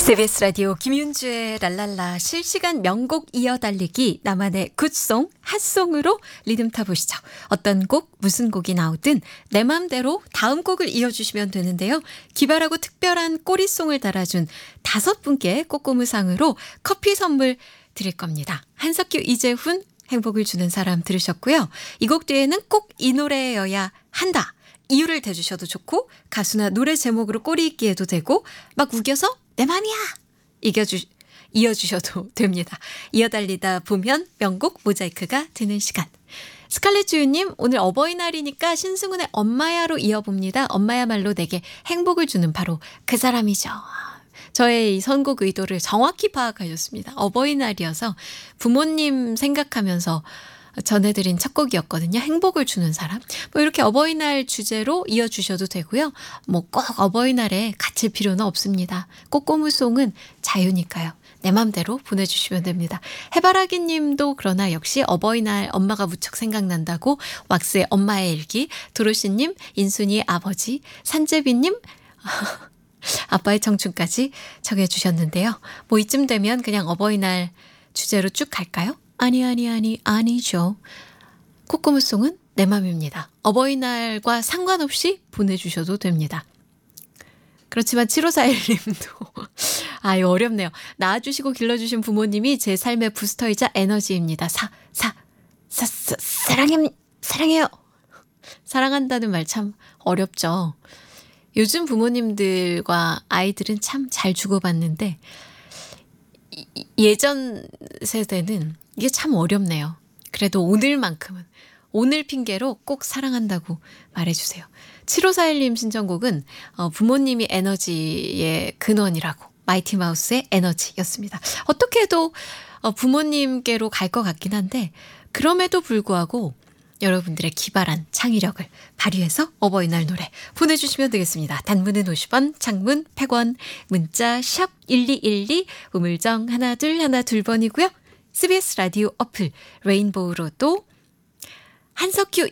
CBS 라디오 김윤주의 랄랄라 실시간 명곡 이어달리기 나만의 굿송 핫송으로 리듬 타보시죠. 어떤 곡 무슨 곡이 나오든 내 맘대로 다음 곡을 이어주시면 되는데요. 기발하고 특별한 꼬리송을 달아준 5분께 꼬꼬무상으로 커피 선물 드릴 겁니다. 한석규 이재훈 행복을 주는 사람 들으셨고요. 이 곡 뒤에는 꼭 이 노래여야 한다. 이유를 대주셔도 좋고 가수나 노래 제목으로 꼬리 있기에도 되고 막 우겨서 내 맘이야 이어주셔도 됩니다. 이어달리다 보면 명곡 모자이크가 되는 시간. 스칼렛 주유님 오늘 어버이날이니까 신승훈의 엄마야로 이어봅니다. 엄마야말로 내게 행복을 주는 바로 그 사람이죠. 저의 이 선곡 의도를 정확히 파악하셨습니다. 어버이날이어서 부모님 생각하면서 전해드린 첫 곡이었거든요. 행복을 주는 사람. 뭐 이렇게 어버이날 주제로 이어주셔도 되고요. 뭐 꼭 어버이날에 갇힐 필요는 없습니다. 꼬꼬무송은 자유니까요. 내 맘대로 보내주시면 됩니다. 해바라기 님도 그러나 역시 어버이날 엄마가 무척 생각난다고 왁스의 엄마의 일기, 도로시님, 인순이의 아버지, 산제비님 아빠의 청춘까지 정해주셨는데요. 뭐 이쯤 되면 그냥 어버이날 주제로 쭉 갈까요? 아니죠. 코코무송은 내 맘입니다. 어버이날과 상관없이 보내주셔도 됩니다. 그렇지만 7541님도 이거 어렵네요. 낳아주시고 길러주신 부모님이 제 삶의 부스터이자 에너지입니다. 사랑해요. 사랑한다는 말 참 어렵죠. 요즘 부모님들과 아이들은 참 잘 주고받는데 예전 세대는 이게 참 어렵네요. 그래도 오늘만큼은 오늘 핑계로 꼭 사랑한다고 말해주세요. 7541님 신청곡은 부모님이 에너지의 근원이라고 마이티마우스의 에너지였습니다. 어떻게 해도 부모님께로 갈 것 같긴 한데 그럼에도 불구하고 여러분들의 기발한 창의력을 발휘해서 어버이날 노래 보내주시면 되겠습니다. 단문은 50원, 장문 100원, 문자 샵 1212, 우물정 1212번이고요. CBS 라디오 어플 레인보우로도 한석규